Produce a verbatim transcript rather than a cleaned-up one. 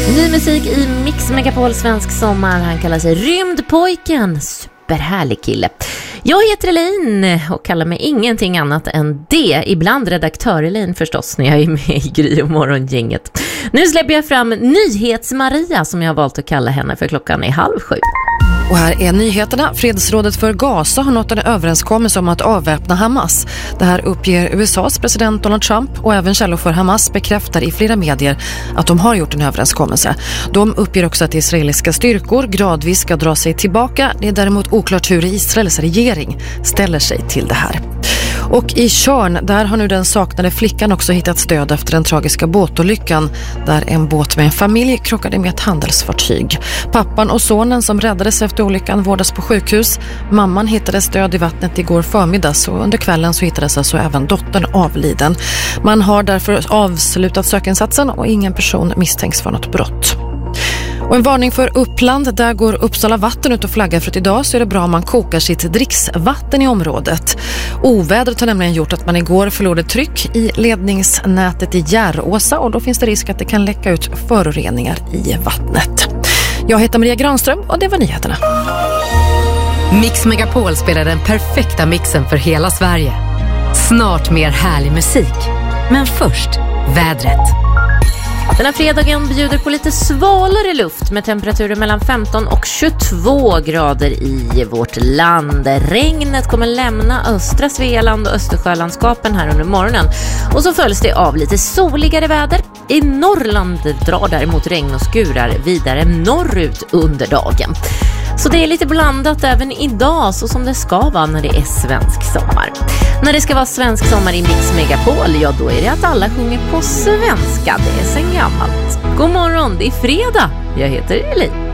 Ny musik i Mix Megapol svensk sommar. Han kallar sig Rymdpojken. Superhärlig kille. Jag heter Elin och kallar mig ingenting annat än det. Ibland redaktör Elin förstås när jag är med i Gry och morgongänget. Nu släpper jag fram Nyhets-Maria som jag har valt att kalla henne för klockan är halv sju. Och här är nyheterna. Fredsrådet för Gaza har nått en överenskommelse om att avväpna Hamas. Det här uppger U S A:s president Donald Trump och även källor för Hamas bekräftar i flera medier att de har gjort en överenskommelse. De uppger också att israeliska styrkor gradvis ska dra sig tillbaka. Det är däremot oklart hur Israels regering ställer sig till det här. Och i Tjörn, där har nu den saknade flickan också hittat stöd efter den tragiska båtolyckan där en båt med en familj krockade med ett handelsfartyg. Pappan och sonen som räddades efter olyckan vårdas på sjukhus. Mamman hittade stöd i vattnet igår förmiddags och under kvällen så hittades alltså även dottern avliden. Man har därför avslutat sökinsatsen och ingen person misstänks för något brott. Och en varning för Uppland, där går Uppsala vatten ut och flaggar för att idag så är det bra om man kokar sitt dricksvatten i området. Ovädret har nämligen gjort att man igår förlorade tryck i ledningsnätet i Järråsa och då finns det risk att det kan läcka ut föroreningar i vattnet. Jag heter Maria Granström och det var nyheterna. Mix Megapol spelar den perfekta mixen för hela Sverige. Snart mer härlig musik. Men först, vädret. Den här fredagen bjuder på lite svalare luft med temperaturer mellan femton och tjugotvå grader i vårt land. Regnet kommer lämna östra Svealand och Östersjölandskapen här under morgonen. Och så följs det av lite soligare väder. I Norrland drar däremot regn och skurar vidare norrut under dagen. Så det är lite blandat även idag så som det ska vara när det är svensk sommar. När det ska vara svensk sommar i Mix Megapol, ja då är det att alla sjunger på svenska. Det är sen gammalt. God morgon, det är fredag. Jag heter Elin.